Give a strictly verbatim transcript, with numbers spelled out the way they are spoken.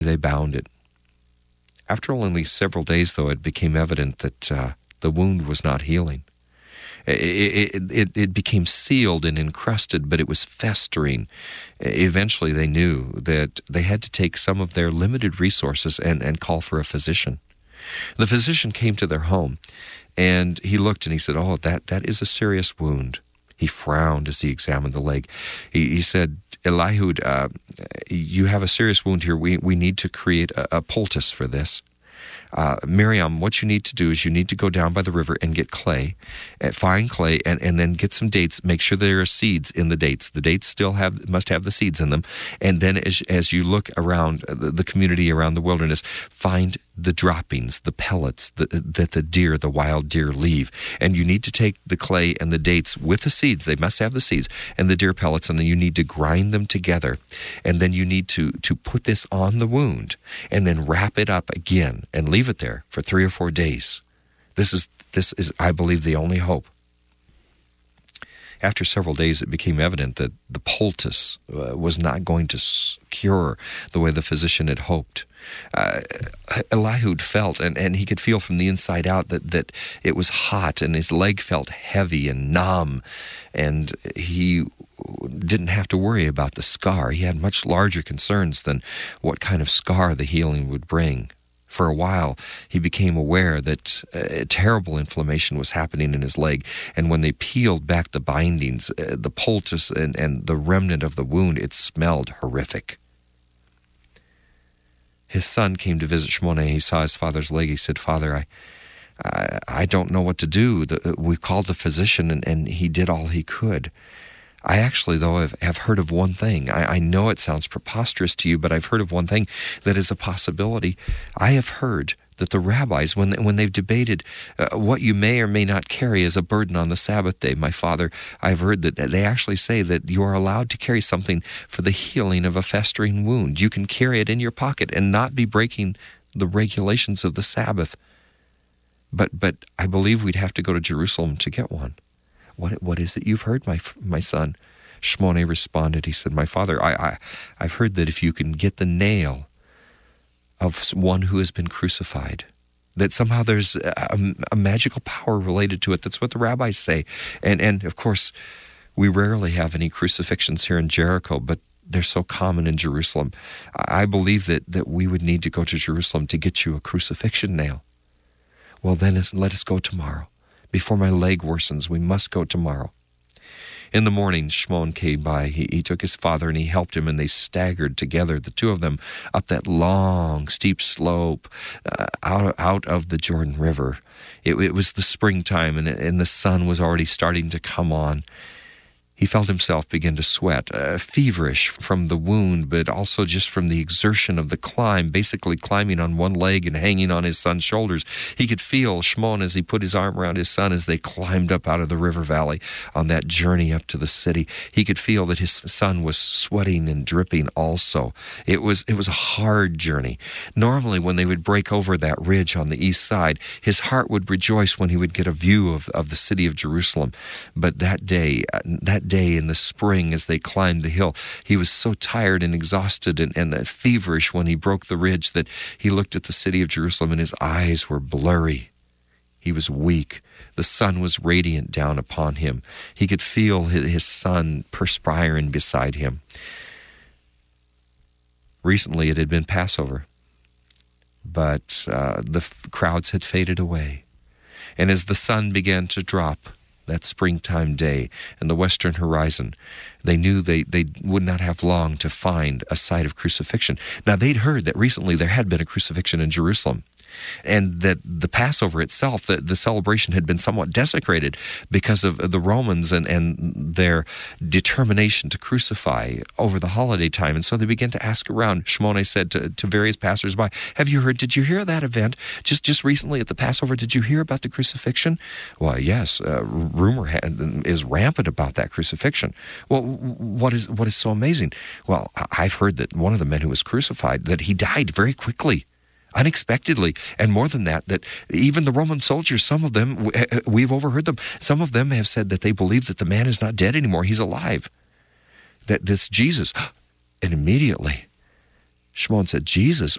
They bound it. After only several days, though, it became evident that uh, the wound was not healing. It, it, it, it became sealed and encrusted, but it was festering. Eventually, they knew that they had to take some of their limited resources and, and call for a physician. The physician came to their home, and he looked and he said, "Oh, that, that is a serious wound." He frowned as he examined the leg. He, he said, "Eliud, uh, you have a serious wound here. We, we need to create a, a poultice for this. Uh, Miriam, what you need to do is you need to go down by the river and get clay, and find clay, and, and then get some dates. Make sure there are seeds in the dates. The dates still have must have the seeds in them. And then as, as you look around the, the community, around the wilderness, find the droppings, the pellets the, that the deer, the wild deer leave. And you need to take the clay and the dates with the seeds. They must have the seeds and the deer pellets, and then you need to grind them together. And then you need to, to put this on the wound and then wrap it up again and leave it there for three or four days. This is, this is, I believe, the only hope." After several days, it became evident that the poultice uh, was not going to cure the way the physician had hoped. Uh, Eliud felt, and, and he could feel from the inside out that, that it was hot, and his leg felt heavy and numb, and he didn't have to worry about the scar. He had much larger concerns than what kind of scar the healing would bring. For a while, he became aware that uh, terrible inflammation was happening in his leg, and when they peeled back the bindings, uh, the poultice and, and the remnant of the wound, it smelled horrific. His son came to visit Shimon. He saw his father's leg. He said, "Father, I I, I don't know what to do. The, we called the physician, and, and he did all he could. I actually, though, have, have heard of one thing. I, I know it sounds preposterous to you, but I've heard of one thing that is a possibility. I have heard that the rabbis, when, when they've debated uh, what you may or may not carry as a burden on the Sabbath day, my father, I've heard that, that they actually say that you are allowed to carry something for the healing of a festering wound. You can carry it in your pocket and not be breaking the regulations of the Sabbath. But but I believe we'd have to go to Jerusalem to get one." What what is it you've heard, my my son? Shimon responded. He said, "My father, I, I I've heard that if you can get the nail of one who has been crucified, that somehow there's a, a magical power related to it. That's what the rabbis say. And and of course, we rarely have any crucifixions here in Jericho, but they're so common in Jerusalem. I believe that that we would need to go to Jerusalem to get you a crucifixion nail." "Well, then let us go tomorrow. Before my leg worsens, we must go tomorrow." In the morning, Shimon came by. He, he took his father and he helped him, and they staggered together, the two of them, up that long, steep slope uh, out, out of the Jordan River. It, it was the springtime, and, and the sun was already starting to come on. He felt himself begin to sweat, uh, feverish from the wound, but also just from the exertion of the climb, basically climbing on one leg and hanging on his son's shoulders. He could feel Shimon as he put his arm around his son as they climbed up out of the river valley on that journey up to the city. He could feel that his son was sweating and dripping also. It was, it was a hard journey. Normally, when they would break over that ridge on the east side, his heart would rejoice when he would get a view of, of the city of Jerusalem. But that day, that day in the spring as they climbed the hill, he was so tired and exhausted and, and feverish when he broke the ridge that he looked at the city of Jerusalem and his eyes were blurry. He was weak. The sun was radiant down upon him. He could feel his, his son perspiring beside him. Recently it had been Passover, but uh, the f- crowds had faded away. And as the sun began to drop that springtime day in the western horizon, they knew they, they would not have long to find a site of crucifixion. Now, they'd heard that recently there had been a crucifixion in Jerusalem, and that the Passover itself, the, the celebration had been somewhat desecrated because of the Romans and, and their determination to crucify over the holiday time. And so they began to ask around. Shimon said to, to various passersby, "Have you heard, did you hear that event just, just recently at the Passover? Did you hear about the crucifixion?" "Well, yes, uh, rumor ha- is rampant about that crucifixion." "Well, what is what is so amazing?" "Well, I've heard that one of the men who was crucified, that he died very quickly, unexpectedly, and more than that, that even the Roman soldiers, some of them, we've overheard them, some of them have said that they believe that the man is not dead anymore, he's alive, that this Jesus." And immediately Shimon said, Jesus,